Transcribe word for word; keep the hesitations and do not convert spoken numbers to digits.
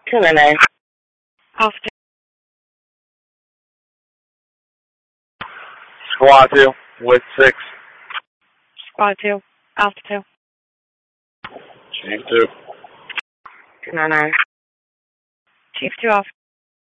two nine nine. Alpha two. Squad two with six. Squad two. Alpha two. Chief two. two nine nine. Chief two Alpha